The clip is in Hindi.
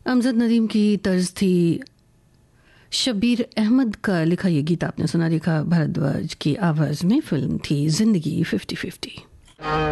अमजद नदीम की तर्ज थी। शब्बीर अहमद का लिखा ये गीत आपने सुना। रेखा भारद्वाज की आवाज़ में फिल्म थी जिंदगी 50-50।